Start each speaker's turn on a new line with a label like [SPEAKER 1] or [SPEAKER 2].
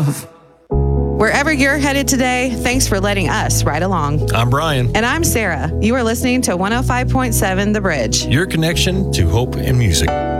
[SPEAKER 1] love.
[SPEAKER 2] Wherever you're headed today, thanks for letting us ride along.
[SPEAKER 3] I'm Brian.
[SPEAKER 2] And I'm Sarah. You are listening to 105.7 The Bridge.
[SPEAKER 3] Your connection to hope and music.